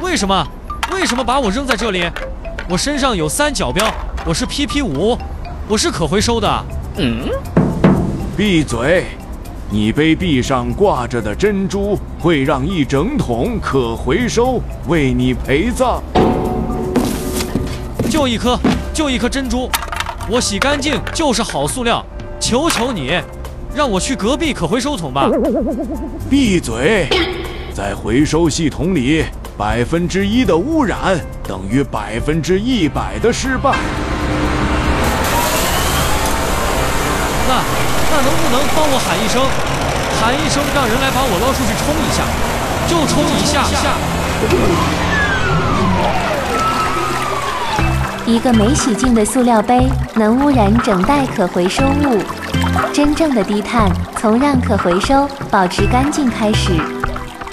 为什么？为什么把我扔在这里？我身上有3角标，我是 PP5，我是可回收的。 闭嘴！你杯壁上挂着的珍珠会让一整桶可回收为你陪葬。 就一颗珍珠，我洗干净就是好塑料。求求你，让我去隔壁可回收桶吧。 闭嘴！在回收系统里，1%的污染等于100%的失败。 那能不能帮我喊一声，让人来把我捞出去冲一下，就冲一下。 一个没洗净的塑料杯能污染整袋可回收物。真正的低碳，从让可回收保持干净开始。